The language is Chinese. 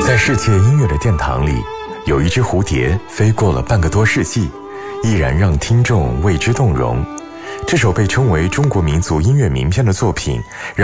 在世界音乐的殿堂里，有一只蝴蝶飞过了半个多世纪，依然让听众为之动容。这首被称为中国民族音乐名片的作品，让